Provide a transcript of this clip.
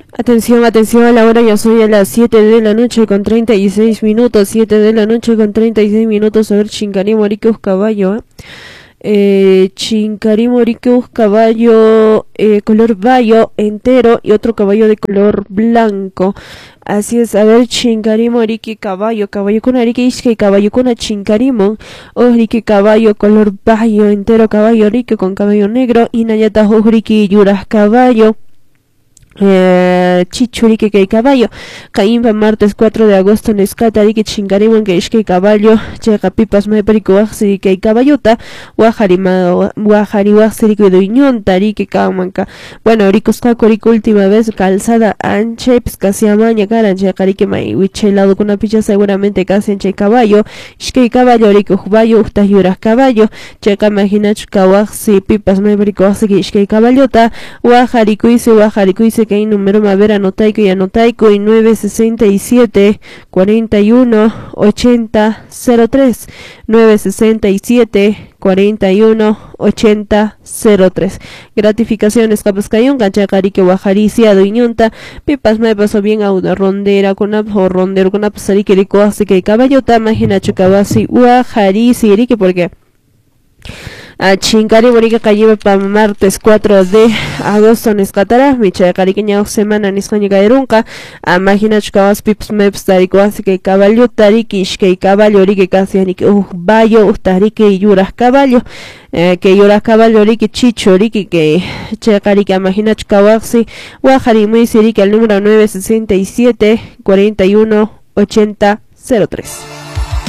Atención, atención, a la hora ya soy a las 7 de la noche con 36 minutos, 7 de la noche con 36 minutos, a ver, Chincari Moriqueus caballo, Chincari Moriqueus caballo, color bayo entero y otro caballo de color blanco. Así es, a ver, Chincari Moriki caballo, caballo con arique isque, caballo con a Chincarimon, Ojrique caballo, color bayo entero, caballo rique con cabello negro, y Nayata Ojrique yuras caballo. Chichurique que caballo Caimba martes 4 de agosto Nescatari que chingarimon que ishke caballo Chega pipas me perico waxiri que caballota Guajarima Guajari waxiri que duñón Tari que camanca. Bueno, ricosca corico última vez calzada anche casi amaña caranche carique mai lado con una picha seguramente casi anche caballo ishke caballo rico jubayo ustas yuras caballo Chega imaginach kawaxi pipas me perico waxiri ishke caballota Guajaricuise que hay número Mavera Notaico y Anotaico y 967 41 80 03 967 41 80 03. Gratificaciones Capascayón, Ganchacarique, Guajaricia, Duñonta, Pipas me pasó bien a una rondera con una rondero con una pasarique de coase que caballota, imagina chocabasi, Guajarici, Erique, porque a Chincari Morica Calle para martes 4 de agosto Nescatara, Micha Cariqueña semana Niscoña Caerunca, a Magina Chukabas Pips Meps Tarico, así que caballo Tarikish, que caballo Rique casi ni que bayo, Tarique y Yuras caballo, que Yuras caballo Rique Chicho Rique, que Chacarica Magina Chukabasi, Guajari muy Sirique, el número 967 41 80 03.